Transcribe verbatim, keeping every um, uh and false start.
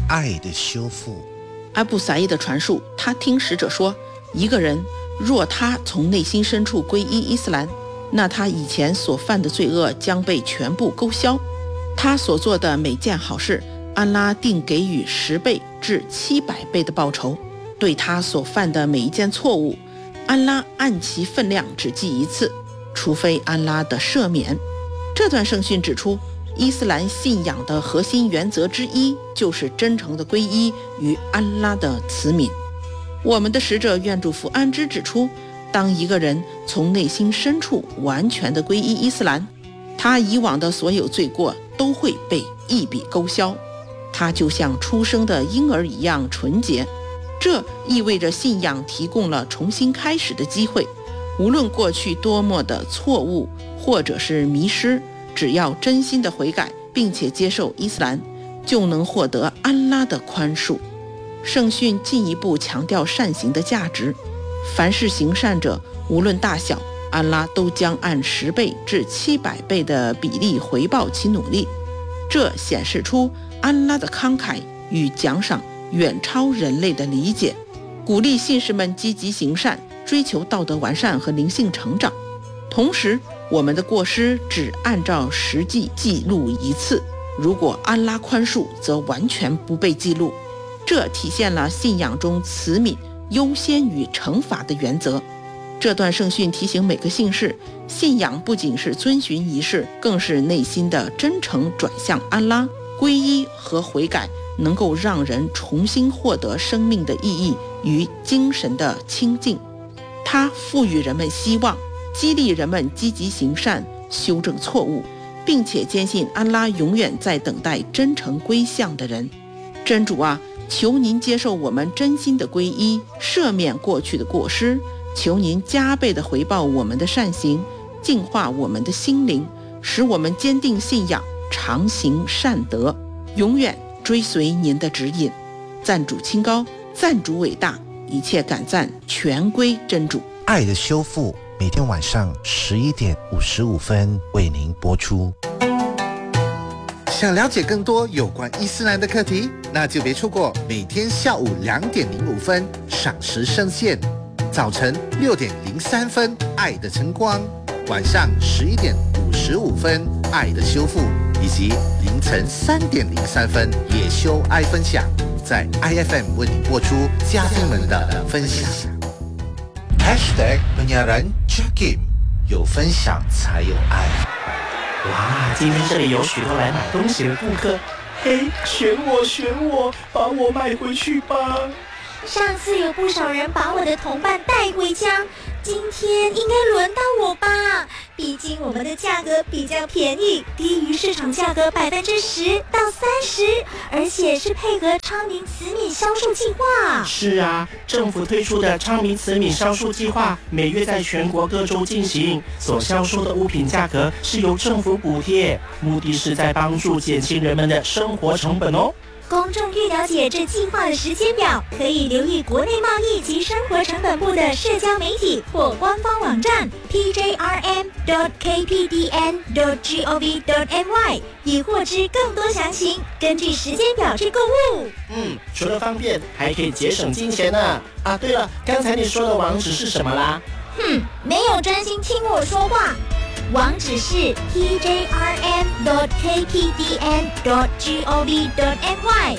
爱的修复。 阿布萨伊的传述，他听使者说，一个人若他从内心深处皈依伊斯兰，那他以前所犯的罪恶将被全部勾销，他所做的每件好事，安拉定给予十倍至七百倍的报酬。对他所犯的每一件错误，安拉按其分量只记一次，除非安拉的赦免。这段圣训指出，伊斯兰信仰的核心原则之一就是真诚的皈依与安拉的慈悯。我们的使者愿主福安之指出，当一个人从内心深处完全的皈依伊斯兰，他以往的所有罪过都会被一笔勾销，他就像出生的婴儿一样纯洁。这意味着信仰提供了重新开始的机会，无论过去多么的错误或者是迷失，只要真心的悔改并且接受伊斯兰，就能获得安拉的宽恕。圣训进一步强调善行的价值，凡是行善者，无论大小，安拉都将按十倍至七百倍的比例回报其努力。这显示出安拉的慷慨与奖赏远超人类的理解，鼓励信士们积极行善，追求道德完善和灵性成长。同时，我们的过失只按照实际记录一次，如果安拉宽恕，则完全不被记录。这体现了信仰中慈悯优先于惩罚的原则。这段圣训提醒每个信士，信仰不仅是遵循仪式，更是内心的真诚转向安拉。皈依和悔改能够让人重新获得生命的意义与精神的清净，它赋予人们希望，激励人们积极行善，修正错误，并且坚信安拉永远在等待真诚归向的人。真主啊，求您接受我们真心的皈依，赦免过去的过失，求您加倍的回报我们的善行，净化我们的心灵，使我们坚定信仰，常行善德，永远追随您的指引。赞主清高，赞主伟大，一切感赞全归真主。 爱的修复每天晚上十一点五十五分为您播出。 想了解更多有关伊斯兰的课题，那就别错过每天下午两点零五分赏时圣线，早晨六点零三分爱的晨光，晚上十一点五十五分爱的修复，以及凌晨三点零三分野修爱分享，在 I F M 为你播出嘉宾们的分享。Hashtag penyiaran Jakim， 有分享才有爱。 哇，今天这里有许多来买东西的顾客，嘿，选我选我，把我买回去吧。 上次有不少人把我的同伴带回家，今天应该轮到我吧？毕竟我们的价格比较便宜，低于市场价格百分之十到三十，而且是配合昌明慈悯销售计划。 是啊，政府推出的昌明慈悯销售计划，每月在全国各州进行，所销售的物品价格是由政府补贴，目的是在帮助减轻人们的生活成本哦。 公众欲了解这计划的时间表，可以留意国内贸易及生活成本部的社交媒体或官方网站 p j r m dot k p d n dot gov dot m y， 以获知更多详情，根据时间表去购物。 嗯，除了方便，还可以节省金钱呢。啊，对了，刚才你说的网址是什么啦？ 哼，没有专心听我说话。网址是 p j r m dot k p d n dot gov dot m y，